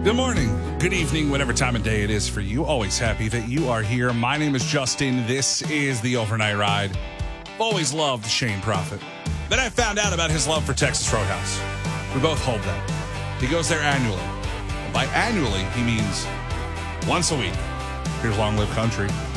Good morning, good evening, whatever time of day it is for you. Always happy that you are here. My name is Justin. This is the Overnight Ride. Always loved Shane Prophet. Then I found out about his love for Texas Roadhouse. We both hold that. He goes there annually. And by annually, he means once a week. Here's Long Live Country.